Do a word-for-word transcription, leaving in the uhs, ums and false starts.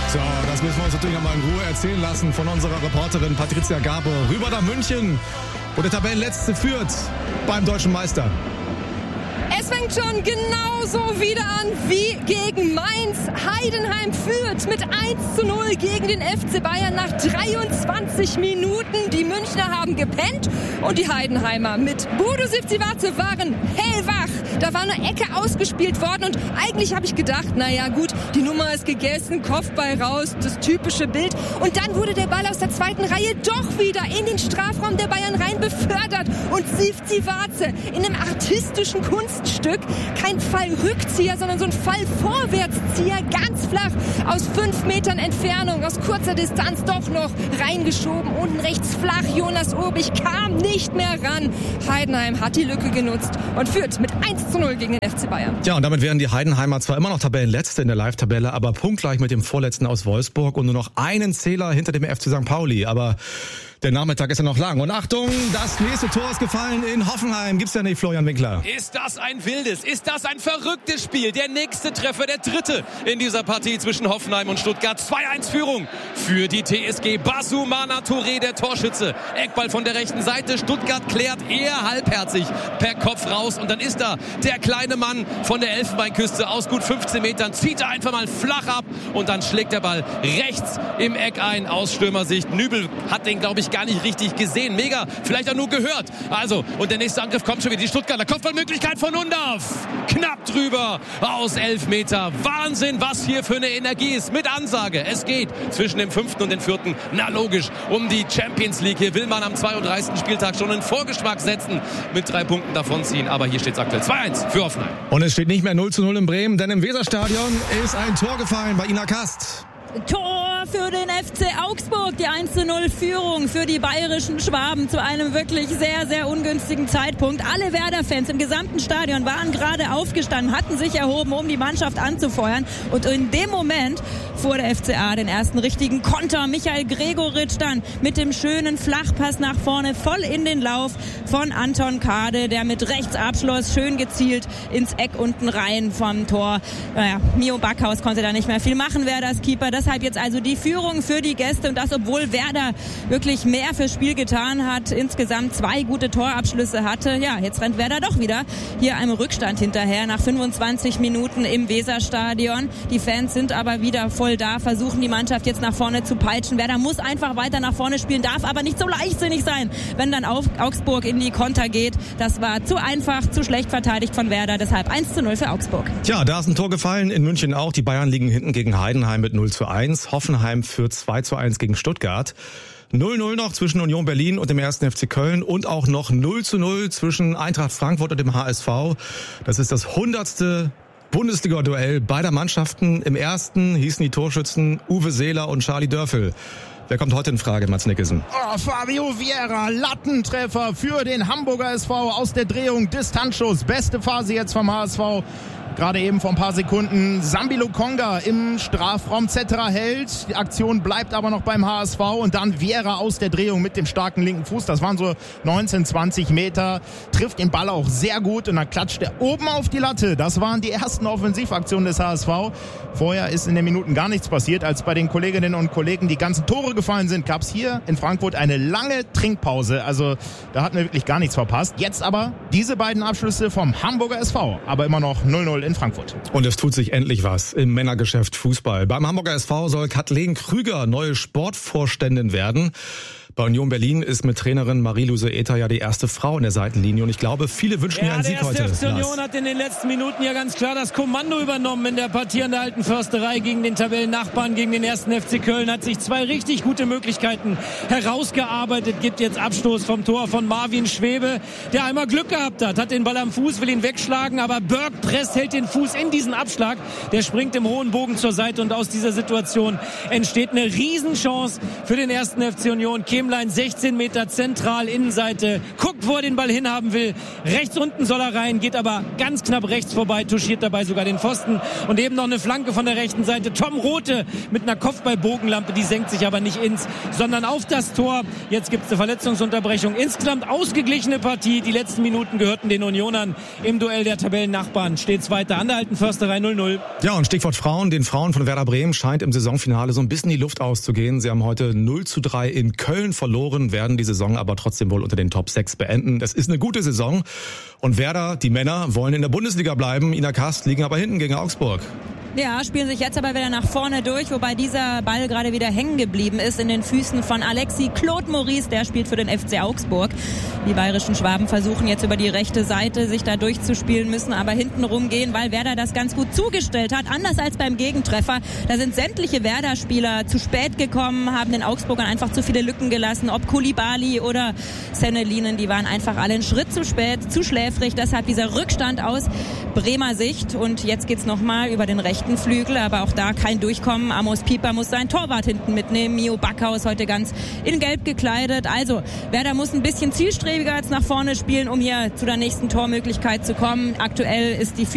So, das müssen wir uns natürlich nochmal in Ruhe erzählen lassen von unserer Reporterin Patricia Garbe. Rüber nach München, wo der Tabellenletzte führt beim Deutschen Meister. Es fängt schon genauso wieder an wie gegen Mainz. Heidenheim führt mit eins zu null gegen den F C Bayern nach dreiundzwanzig Minuten. Die Münchner haben gepennt und die Heidenheimer mit Bodo Sivcivace waren hellwach. Da war eine Ecke ausgespielt worden und eigentlich habe ich gedacht, naja gut, die Nummer ist gegessen, Kopfball raus, das typische Bild. Und dann wurde der Ball aus der zweiten Reihe doch wieder in den Strafraum der Bayern rein befördert. Und Sivcivace in einem artistischen Kunststück, kein Fallrückzieher, sondern so ein Fallvorwärtszieher, ganz flach aus fünf Metern Entfernung, aus kurzer Distanz doch noch reingeschoben. Unten rechts flach, Jonas Urbich kam nicht mehr ran. Heidenheim hat die Lücke genutzt und führt mit eins zu null gegen den F C Bayern. Ja, und damit wären die Heidenheimer zwar immer noch Tabellenletzte in der Live-Tabelle, aber punktgleich mit dem Vorletzten aus Wolfsburg und nur noch einen Zähler hinter dem F C Sankt Pauli. Aber der Nachmittag ist ja noch lang. Und Achtung, das nächste Tor ist gefallen in Hoffenheim. Gibt's ja nicht, Florian Winkler. Ist das ein wildes, ist das ein verrücktes Spiel? Der nächste Treffer, der dritte in dieser Partie zwischen Hoffenheim und Stuttgart. zwei eins Führung für die T S G. Bassoumana Touré, der Torschütze. Eckball von der rechten Seite. Stuttgart klärt eher halbherzig per Kopf raus. Und dann ist da der kleine Mann von der Elfenbeinküste aus gut fünfzehn Metern. Zieht er einfach mal flach ab und dann schlägt der Ball rechts im Eck ein aus Stürmersicht. Nübel hat den, glaube ich, gar nicht richtig gesehen. Mega, vielleicht auch nur gehört. Also, und der nächste Angriff kommt schon wieder. Die Stuttgarter Kopfballmöglichkeit von Undorf. Knapp drüber aus elf Meter. Wahnsinn, was hier für eine Energie ist. Mit Ansage. Es geht zwischen dem fünften und dem vierten. Na logisch, um die Champions League. Hier will man am zweiunddreißigsten Spieltag schon einen Vorgeschmack setzen. Mit drei Punkten davonziehen. Aber hier steht es aktuell zwei eins für Hoffenheim. Und es steht nicht mehr null zu null in Bremen, denn im Weserstadion ist ein Tor gefallen bei Ina Kast. Tor für den F C Augsburg, die eins zu null Führung für die bayerischen Schwaben zu einem wirklich sehr, sehr ungünstigen Zeitpunkt. Alle Werder-Fans im gesamten Stadion waren gerade aufgestanden, hatten sich erhoben, um die Mannschaft anzufeuern. Und in dem Moment fuhr der F C A den ersten richtigen Konter. Michael Gregoritsch dann mit dem schönen Flachpass nach vorne, voll in den Lauf von Anton Kade, der mit rechts abschloss, schön gezielt ins Eck unten rein vom Tor. Naja, Mio Backhaus konnte da nicht mehr viel machen, Werders Keeper. Deshalb jetzt also die Führung für die Gäste und das, obwohl Werder wirklich mehr fürs Spiel getan hat, insgesamt zwei gute Torabschlüsse hatte. Ja, jetzt rennt Werder doch wieder hier einem Rückstand hinterher nach fünfundzwanzig Minuten im Weserstadion. Die Fans sind aber wieder voll da, versuchen die Mannschaft jetzt nach vorne zu peitschen. Werder muss einfach weiter nach vorne spielen, darf aber nicht so leichtsinnig sein, wenn dann Augsburg in die Konter geht. Das war zu einfach, zu schlecht verteidigt von Werder, deshalb eins zu null für Augsburg. Tja, da ist ein Tor gefallen, in München auch. Die Bayern liegen hinten gegen Heidenheim mit null zu eins. Hoffenheim führt zwei zu eins gegen Stuttgart. null null noch zwischen Union Berlin und dem ersten F C Köln und auch noch null zu null zwischen Eintracht Frankfurt und dem H S V. Das ist das hundertste Bundesliga-Duell beider Mannschaften. Im ersten hießen die Torschützen Uwe Seeler und Charlie Dörfel. Wer kommt heute in Frage, Mats Nicholson? Oh, Fabio Vieira, Lattentreffer für den Hamburger S V aus der Drehung. Distanzschuss, beste Phase jetzt vom H S V. Gerade eben vor ein paar Sekunden Sambi Lokonga im Strafraum. Zetterer hält. Die Aktion bleibt aber noch beim H S V. Und dann Vieira aus der Drehung mit dem starken linken Fuß. Das waren so neunzehn, zwanzig Meter. Trifft den Ball auch sehr gut. Und dann klatscht er oben auf die Latte. Das waren die ersten Offensivaktionen des H S V. Vorher ist in den Minuten gar nichts passiert. Als bei den Kolleginnen und Kollegen die ganzen Tore gefallen sind, gab es hier in Frankfurt eine lange Trinkpause. Also da hatten wir wirklich gar nichts verpasst. Jetzt aber diese beiden Abschlüsse vom Hamburger S V. Aber immer noch null null in Frankfurt. Und es tut sich endlich was im Männergeschäft Fußball. Beim Hamburger S V soll Kathleen Krüger neue Sportvorständin werden. Bei Union Berlin ist mit Trainerin Marie-Luse Ether ja die erste Frau in der Seitenlinie. Und ich glaube, viele wünschen ja, ihr einen Sieg heute. Der erste F C Union hat in den letzten Minuten ja ganz klar das Kommando übernommen in der Partie an der Alten Försterei gegen den Tabellennachbarn, gegen den ersten F C Köln. Hat sich zwei richtig gute Möglichkeiten herausgearbeitet. Gibt jetzt Abstoß vom Tor von Marvin Schwebe, der einmal Glück gehabt hat. Hat den Ball am Fuß, will ihn wegschlagen, aber Berg presst, hält den Fuß in diesen Abschlag. Der springt im hohen Bogen zur Seite und aus dieser Situation entsteht eine Riesenchance für den ersten F C Union. Kim Bremlein, sechzehn Meter zentral, Innenseite, guckt, wo er den Ball hinhaben will. Rechts unten soll er rein, geht aber ganz knapp rechts vorbei, touchiert dabei sogar den Pfosten. Und eben noch eine Flanke von der rechten Seite. Tom Rothe mit einer Kopfballbogenlampe, die senkt sich aber nicht ins, sondern auf das Tor. Jetzt gibt es eine Verletzungsunterbrechung. Insgesamt ausgeglichene Partie. Die letzten Minuten gehörten den Unionern im Duell der Tabellennachbarn. Steht's weiter an der Alten Försterei null null. Ja, und Stichwort Frauen. Den Frauen von Werder Bremen scheint im Saisonfinale so ein bisschen die Luft auszugehen. Sie haben heute null zu drei in Köln verloren, werden die Saison aber trotzdem wohl unter den Top sechs beenden. Das ist eine gute Saison. Und Werder, die Männer, wollen in der Bundesliga bleiben. Ina Kast liegen aber hinten gegen Augsburg. Ja, spielen sich jetzt aber wieder nach vorne durch, wobei dieser Ball gerade wieder hängen geblieben ist in den Füßen von Alexis Claude Maurice, der spielt für den F C Augsburg. Die bayerischen Schwaben versuchen jetzt über die rechte Seite sich da durchzuspielen, müssen aber hinten rumgehen, weil Werder das ganz gut zugestellt hat, anders als beim Gegentreffer. Da sind sämtliche Werder-Spieler zu spät gekommen, haben den Augsburgern einfach zu viele Lücken gelassen, ob Koulibaly oder Sennelinen, die waren einfach alle einen Schritt zu spät, zu schläfrig, deshalb dieser Rückstand aus Bremer Sicht. Und jetzt geht's nochmal über den rechten Flügel, aber auch da kein Durchkommen. Amos Pieper muss seinen Torwart hinten mitnehmen. Mio Backhaus heute ganz in Gelb gekleidet. Also Werder muss ein bisschen zielstrebiger als nach vorne spielen, um hier zu der nächsten Tormöglichkeit zu kommen. Aktuell ist die